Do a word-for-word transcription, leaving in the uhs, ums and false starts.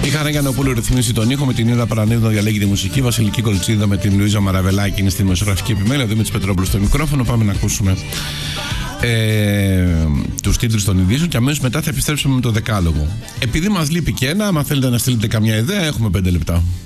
Η Χαρά Γιαννοπούλου ρυθμίσει τον ήχο, με την Ήρα Παρανίδου να διαλέγει τη μουσική, Βασιλική Κολτσίδα με την Λουίζα Μαραβελάκη είναι στη δημοσιογραφική επιμέλεια, ο Δημήτρης Πετρόπουλος στο μικρόφωνο. Πάμε να ακούσουμε ε, τους τίτλους των ειδήσεων και αμέσως μετά θα επιστρέψουμε με το δεκάλογο. Επειδή μας λείπει και ένα, άμα θέλετε να στείλετε καμιά ιδέα, έχουμε πέντε λεπτά.